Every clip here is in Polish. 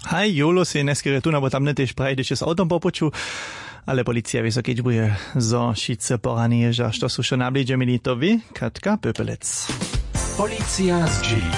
Hej, Jolo se neskere tu, bo tam ne tež prejdeče s autom po poču, ale policija vie, keď bude zo šice poranie, že to sú šo nabliže militovi, Katka Pöpelec. Policja z Gili.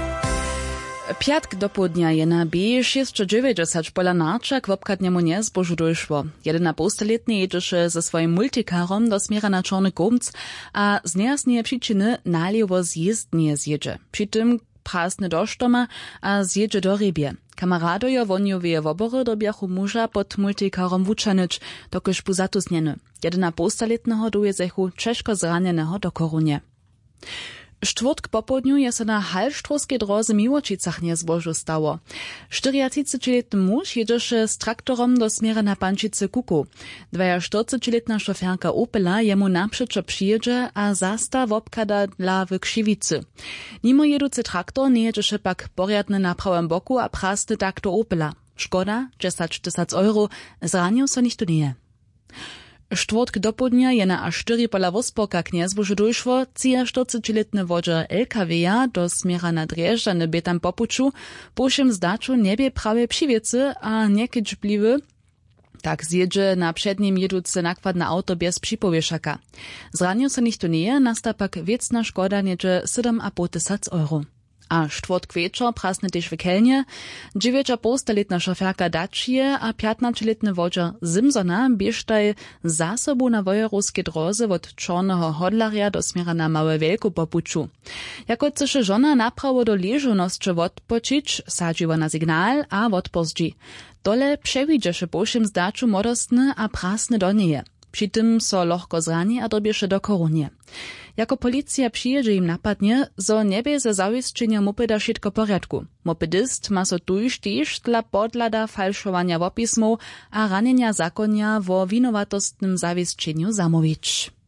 Piatk do południa je na B690 pola Narča k obkadniemu niezbożu došło. 1,5-letny jedziesz ze swoim multikarom do smiera na Czarny Gomc, a z nejasnej przyczyny naliewo zjezdnie zjedzie. Przy tym prasny do štoma a zjedzie do rybie. Kamaradojo woniowie wobory dobiachu muža pod multikarom wučanič, dokož puzatu znjeny. 1,5-letnego duje zechu češko zranjeného do korunie. Štvrtk popodniu je sa na halštrovskej droze Miłočicach niezbožu stało. 40-letny muž jedziesz z traktorom do smiera na Pančice Kuku. 42-letna šoferka Opela jemu naprzeczo przyjedzie, a zasta wobkada dla w Krzywicy. Nimo jedúcy traktor nie jedziesz pak poriadny na prawym boku, a prasny tak do Opela. Škoda, 10 000 euro, zranił so nichto nie. Štvrtk do południa je na A4 pola Wosporka k niezbožu došło, 40-letny wodzor LKW-ja do smiera na Drježdžany by tam popuču, po všem zdaczu niebie prawie przywiece, a niekiedž bliwy, tak zjedzie na przednim jedúce nakładne auto bez připowieszaka. Zranił so nichto nie, nasta pak wiecna škoda niedzie 7,5 euro. A štvrtk večer prasne tež v Kelnie, 9,5-letna šoferka Dačije a 15-letny wodzor Simsona biežtaj za sobu na wojerovskej droze od Čorného hodlarja do smiera na Małe Veľku popuču. Jako chceše žona naprawo do ležonosće odpočić, sadživa na signal a odpozdži. Dole převidžeše po všem zdaču modostne a prasne do neje. Przy tym so lohko zrani a dobieše do korunie. Jako policja przyjedzie im napadnie, zo niebie ze zawisčenja mopeda všetko porядku. Mopedist ma so tuž tiež dla podlada falšovania wopismov a ranenia zakonia vo winowatostnym zawisčenju zamović.